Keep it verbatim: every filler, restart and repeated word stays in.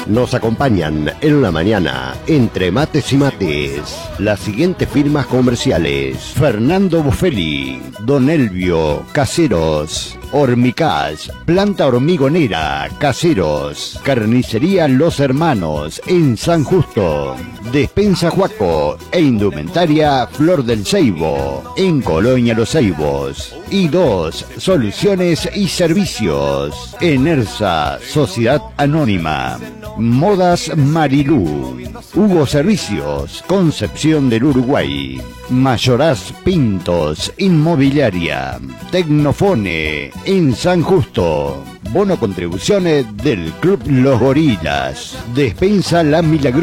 Nos acompañan en la mañana, entre mates y mates, las siguientes firmas comerciales: Fernando Buffelli, Don Elvio, Caseros, Hormicás, Planta Hormigonera, Caseros, Carnicería Los Hermanos, en San Justo, Despensa Juaco e Indumentaria Flor del Ceibo, en Colonia Los Ceibos, y dos Soluciones y Servicios, Enersa, Sociedad Anónima, Modas Marilú, Hugo Servicios, Concepción del Uruguay, Mayoraz Pintos, Inmobiliaria, Tecnofone, en San Justo, bono contribuciones del Club Los Gorilas, Despensa La Milagrosa.